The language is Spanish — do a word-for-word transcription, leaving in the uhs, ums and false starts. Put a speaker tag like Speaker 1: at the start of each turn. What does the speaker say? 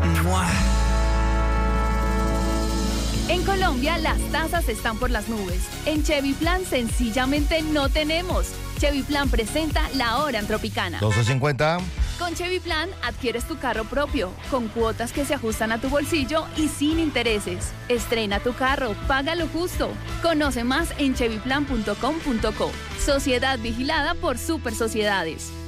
Speaker 1: ¡Mua!
Speaker 2: En Colombia las tasas están por las nubes. En Chevy Plan sencillamente no tenemos. Chevy Plan presenta La Hora en Tropicana.
Speaker 3: doce cincuenta.
Speaker 2: Con Chevy Plan adquieres tu carro propio, con cuotas que se ajustan a tu bolsillo y sin intereses. Estrena tu carro, paga lo justo. Conoce más en chevy plan punto com punto co. Sociedad vigilada por Super Sociedades.